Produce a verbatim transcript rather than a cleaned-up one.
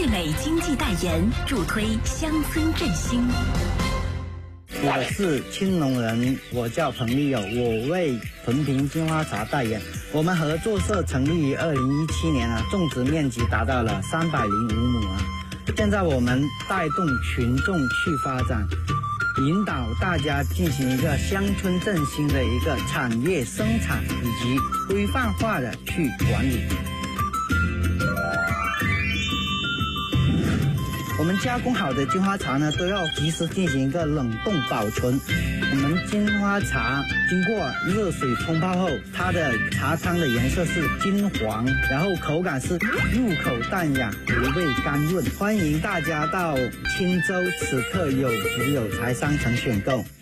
美经济代言，助推乡村振兴。 我是青农人，我叫彭立友，我为屯平金花茶代言。我们合作社成立于二零一七年啊，种植面积达到了三百零五亩啊。现在我们带动群众去发展，引导大家进行一个乡村振兴的一个产业生产以及规范化的去管理。我们加工好的金花茶呢，都要及时进行一个冷冻保存。我们金花茶经过热水冲泡后，它的茶汤的颜色是金黄，然后口感是入口淡雅，回味甘润。欢迎大家到青州此刻有福有才商城选购。